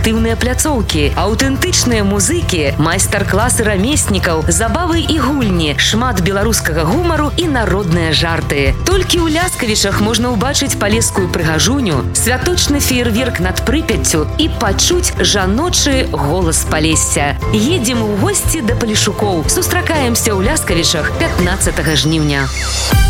інтэрактыўныя пляцоўкі, аўтэнтычныя музыкі, майстар-класы рамеснікаў, забавы і гульні, шмат беларускага гумару і народныя жарты. Толькі ў Ляскавічах можна ўбачыць палескую прыгажуню, святочны феерверк над Прыпяццю і пачуць жаночы голас Палесся. Едзем у госці да палешукоў. Сустракаемся ў Ляскавічах 15 жніўня.